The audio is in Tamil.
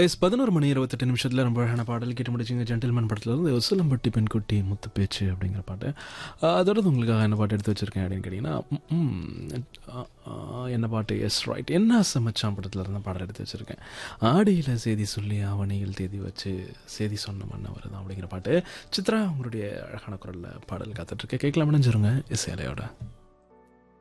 எஸ் 11 மணி 28 நிமிஷத்தில் ரொம்ப அழகான பாடல் கேட்டு முடிச்சிங்க. ஜென்டில்மேன் படத்தில் இருந்து உசிலம்பட்டி பெண்குட்டி முத்து பேச்சு அப்படிங்கிற பாட்டு. அதோட உங்களுக்காக என்ன பாட்டு எடுத்து வச்சுருக்கேன் அப்படின்னு கேட்டிங்கன்னா, என்ன பாட்டு? எஸ் ரைட், என்ன சமைச்சான் படத்தில் இருந்த பாடல் எடுத்து வச்சுருக்கேன். ஆடியில் செய்தி சொல்லி ஆவணியில் தேதி வச்சு செய்தி சொன்ன மண்ண வருதான் அப்படிங்கிற பாட்டு. சித்ரா உங்களுடைய அழகான குரலில் பாடல் காத்துட்ருக்கு. கேட்கலாம், முடிஞ்சிருங்க இசையலையோட.